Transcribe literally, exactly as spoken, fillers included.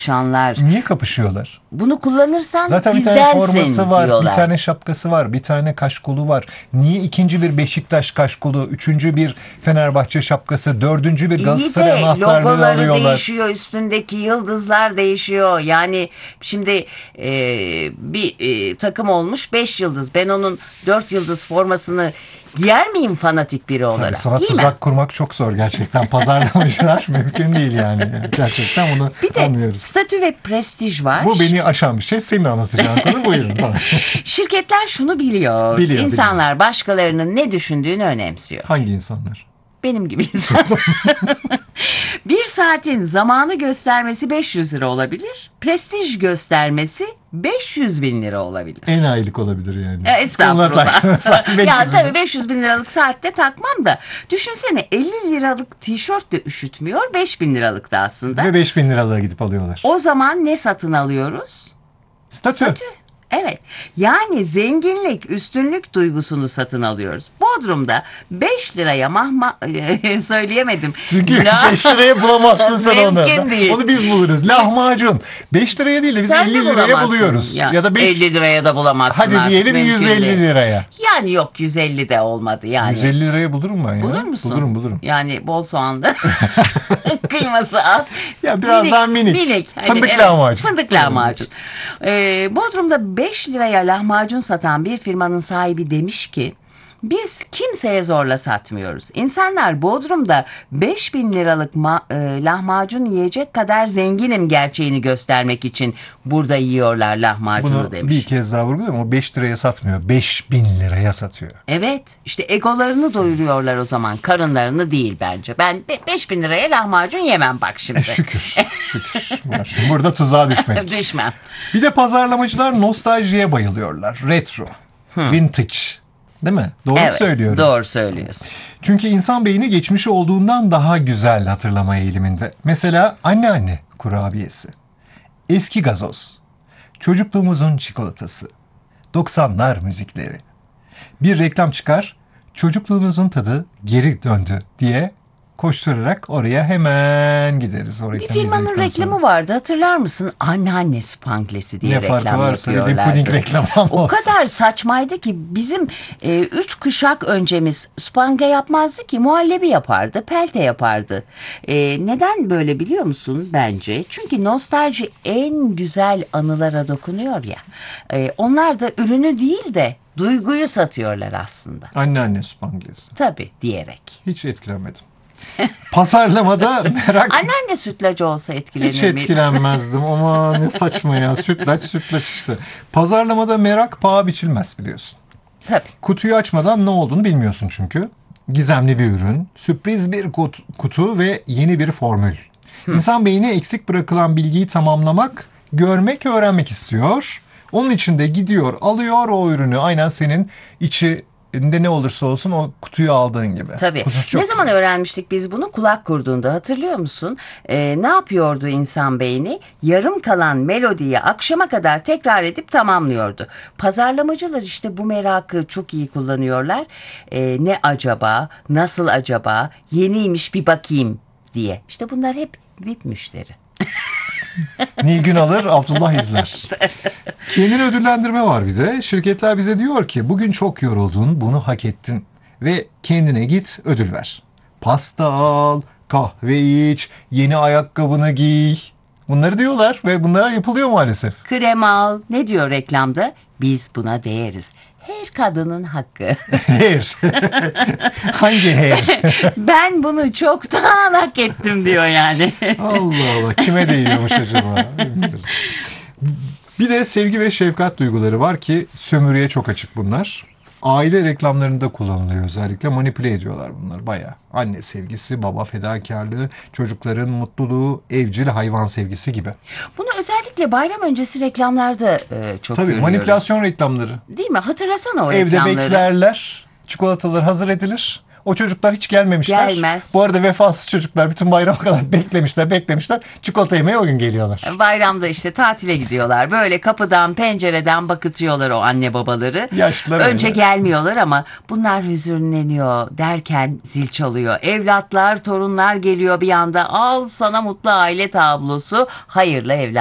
Şanlar. Niye kapışıyorlar? Bunu kullanırsan zaten bir tane izlersin forması var, diyorlar. Bir tane şapkası var, bir tane kaşkolu var. Niye ikinci bir Beşiktaş kaşkolu, üçüncü bir Fenerbahçe şapkası, dördüncü bir Galatasaray İyi de anahtarlığı logoları alıyorlar? değişiyor, üstündeki yıldızlar değişiyor. Yani şimdi e, bir e, takım olmuş beş yıldız. Ben onun dört yıldız formasını giyer miyim fanatik biri olarak? Tabii sana Giymem. tuzak kurmak çok zor gerçekten. Pazarlamacılar mümkün değil yani. Gerçekten bunu Bir de anlıyoruz. statü ve prestij var. Bu beni aşan bir şey. Senin anlatacağın konu buyurun. Tamam. Şirketler şunu biliyor. Biliyor, İnsanlar biliyor. başkalarının ne düşündüğünü önemsiyor. Hangi insanlar? Benim gibi insan. Bir saatin zamanı göstermesi beş yüz lira olabilir. Prestij göstermesi beş yüz bin lira olabilir. En aylık olabilir yani. E, estağfurullah. Saati beş yüz Ya bin. tabii beş yüz bin liralık saatte takmam da. Düşünsene elli liralık tişört de üşütmüyor. beş bin liralık da aslında. Ve beş bin liralığa gidip alıyorlar. O zaman ne satın alıyoruz? Statü. Statü. Evet. Yani zenginlik, üstünlük duygusunu satın alıyoruz. Bodrum'da beş liraya mahma söyleyemedim. Çünkü La- beş liraya bulamazsın sen onu. Mümkün değil. Onu biz buluruz. Lahmacun. beş liraya değil de biz Sen de elli liraya bulamazsın. buluyoruz. Ya, Ya, da beş... elli liraya da bulamazsın. Hadi artık, diyelim mümkün yüz elli değil. liraya. Yani yok yüz elli de olmadı yani. yüz elli liraya bulurum ben ya. Bulur musun? Bulurum bulurum. Yani bol soğanlı. Kıyması az. Ya biraz daha minik. Hani, Fındık evet, lahmacun. Fındık lahmacun. Ee, Bodrum'da beş liraya lahmacun satan bir firmanın sahibi demiş ki biz kimseye zorla satmıyoruz. İnsanlar Bodrum'da beş bin liralık ma- e, lahmacun yiyecek kadar zenginim gerçeğini göstermek için burada yiyorlar lahmacunu Bunu demiş. bir kez daha vurgulayayım. O beş liraya satmıyor. beş bin liraya satıyor. Evet, işte egolarını doyuruyorlar o zaman, karınlarını değil bence. Ben beş bin liraya lahmacun yemem bak şimdi. E, şükür. Şükür. Var. Burada tuzağa düşmedik. Düşmem. Bir de pazarlamacılar nostaljiye bayılıyorlar. Retro. Vintage. Değil mi? Doğru mu Evet, söylüyorum? doğru söylüyorsun. Çünkü insan beyni geçmişi olduğundan daha güzel hatırlama eğiliminde. Mesela anneanne kurabiyesi, eski gazoz, çocukluğumuzun çikolatası, doksanlar müzikleri. Bir reklam çıkar, çocukluğunuzun tadı geri döndü diye koşturarak oraya hemen gideriz. O Bir reklamı firmanın izledikten reklamı sonra. vardı, hatırlar mısın? Anneanne spanglesi diye Ne reklam farkı varsa bir de yapıyorlardı. puding reklamı ama O olsun. kadar saçmaydı ki bizim e, üç kuşak öncemiz spangle yapmazdı ki, muhallebi yapardı, pelte yapardı. E, neden böyle biliyor musun bence? Çünkü nostalji en güzel anılara dokunuyor ya. E, onlar da ürünü değil de duyguyu satıyorlar aslında. Anneanne spanglesi. Tabii diyerek. Hiç etkilenmedim. Pazarlamada merak... Anneanne sütlacı olsa etkilenir Hiç miydi? etkilenmezdim ama ne saçma ya, sütlaç sütlaç işte. Pazarlamada merak paha biçilmez biliyorsun. Tabii. Kutuyu açmadan ne olduğunu bilmiyorsun çünkü. Gizemli bir ürün, sürpriz bir kut- kutu ve yeni bir formül. İnsan beyni eksik bırakılan bilgiyi tamamlamak, görmek, öğrenmek istiyor. Onun için de gidiyor, alıyor o ürünü. Aynen senin içi ne olursa olsun o kutuyu aldığın gibi. Tabii. Kutusu çok Ne zaman güzel. öğrenmiştik biz bunu? Kulak kurduğunda, hatırlıyor musun? Ee, ne yapıyordu insan beyni? Yarım kalan melodiyi akşama kadar tekrar edip tamamlıyordu. Pazarlamacılar işte bu merakı çok iyi kullanıyorlar. Ee, ne acaba, nasıl acaba, yeniymiş bir bakayım diye. İşte bunlar hep V I P müşteri. Nilgün alır, Abdullah izler. Kendini ödüllendirme var bir de. Şirketler bize diyor ki bugün çok yoruldun, bunu hak ettin. Ve kendine git ödül ver. Pasta al, kahve iç, yeni ayakkabını giy. Bunları diyorlar ve bunlar yapılıyor maalesef. Krem al. Ne diyor reklamda? Biz buna değeriz. Her kadının hakkı. Her. Hangi her? Ben bunu çoktan hak ettim diyor yani. Allah Allah, kime değiyormuş acaba? Bir de sevgi ve şefkat duyguları var ki sömürüye çok açık bunlar. Aile reklamlarında kullanılıyor özellikle. Manipüle ediyorlar bunlar bayağı. Anne sevgisi, baba fedakarlığı, çocukların mutluluğu, evcil hayvan sevgisi gibi. Bunu özellikle bayram öncesi reklamlarda e, çok Tabii görüyoruz. manipülasyon reklamları. Değil mi? Hatırlasana o Evde reklamları. beklerler, çikolatalar hazır edilir. O çocuklar hiç gelmemişler. Gelmez. Bu arada vefasız çocuklar bütün bayrama kadar beklemişler, beklemişler. Çikolata yemeye o gün geliyorlar. Bayramda işte tatile gidiyorlar. Böyle kapıdan, pencereden bakıtıyorlar o anne babaları. Yaşlılar Önce öyle. gelmiyorlar ama bunlar hüzünleniyor derken zil çalıyor. Evlatlar, torunlar geliyor bir anda. Al sana mutlu aile tablosu. Hayırlı evlat.